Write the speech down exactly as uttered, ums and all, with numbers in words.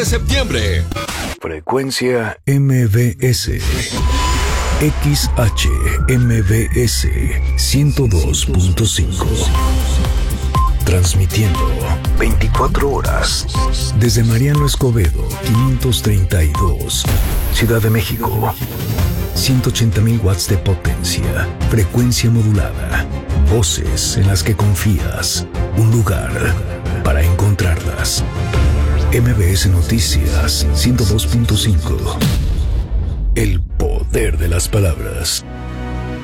de septiembre. Frecuencia M B S. X H M B S ciento dos punto cinco. Transmitiendo veinticuatro horas desde Mariano Escobedo, quinientos treinta y dos, Ciudad de México. ciento ochenta mil watts de potencia, frecuencia modulada, voces en las que confías, un lugar para encontrarlas. M B S Noticias ciento dos punto cinco. El poder de las palabras.